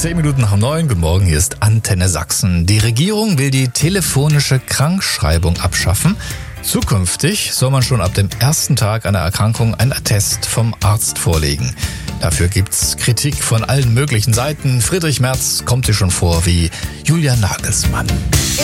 10 Minuten nach 9. Guten Morgen, hier ist Antenne Sachsen. Die Regierung will die telefonische Krankschreibung abschaffen. Zukünftig soll man schon ab dem ersten Tag einer Erkrankung einen Attest vom Arzt vorlegen. Dafür gibt's Kritik von allen möglichen Seiten. Friedrich Merz kommt sich schon vor wie Julian Nagelsmann.